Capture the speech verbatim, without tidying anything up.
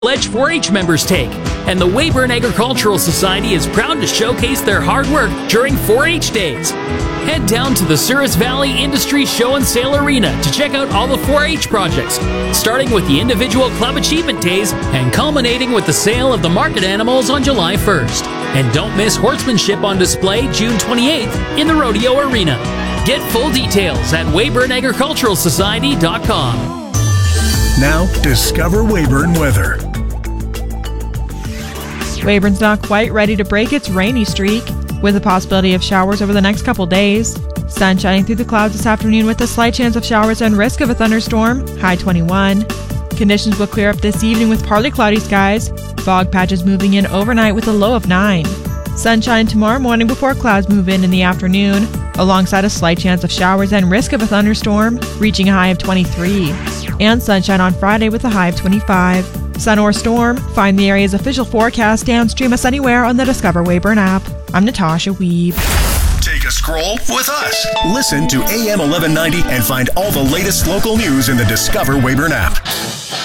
Pledge four H members take, and the Weyburn Agricultural Society is proud to showcase their hard work during four H Days. Head down to the Souris Valley Industry Show and Sale Arena to check out all the four H projects, starting with the individual club achievement days and culminating with the sale of the market animals on July first. And don't miss horsemanship on display June twenty-eighth in the Rodeo Arena. Get full details at weyburn agricultural society dot com. Now, discover Weyburn weather. Weyburn's not quite ready to break its rainy streak, with a possibility of showers over the next couple days. Sun shining through the clouds this afternoon with a slight chance of showers and risk of a thunderstorm, high twenty-one. Conditions will clear up this evening with partly cloudy skies, fog patches moving in overnight with a low of nine. Sunshine tomorrow morning before clouds move in in the afternoon, alongside a slight chance of showers and risk of a thunderstorm, reaching a high of twenty-three. And sunshine on Friday with a high of twenty-five. Sun or storm, find the area's official forecast and stream us anywhere on the Discover Weyburn app. I'm Natasha Weeb. Take a scroll with us. Listen to A M eleven ninety and find all the latest local news in the Discover Weyburn app.